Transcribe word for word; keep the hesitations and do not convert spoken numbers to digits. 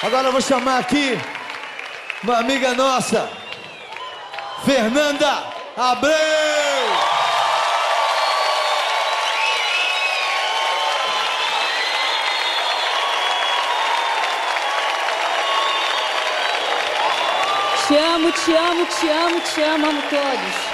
Agora eu vou chamar aqui uma amiga nossa, Fernanda Abreu. Te amo, te amo, te amo, te amo, amo todos.